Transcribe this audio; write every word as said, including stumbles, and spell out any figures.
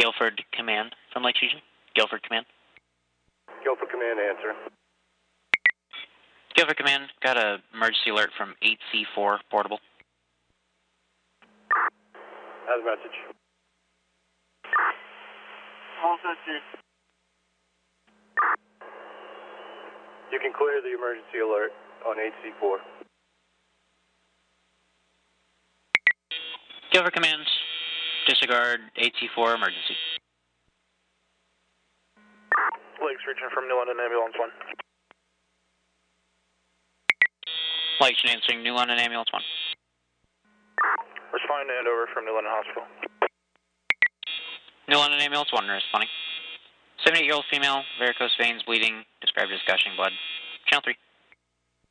Guilford Command from Lake Region. Guilford Command. Guilford Command, answer. Guilford Command, got a emergency alert from eight C four portable. How's the message? You can clear the emergency alert on eight C four. Guilford Command, disregard eight C four emergency. Lakes Region from New London Ambulance one. Lakes Region answering New London Ambulance one. Respond and over from New London Hospital. New London Ambulance one responding. seventy-eight-year-old female, varicose veins bleeding, described as gushing blood. Channel three.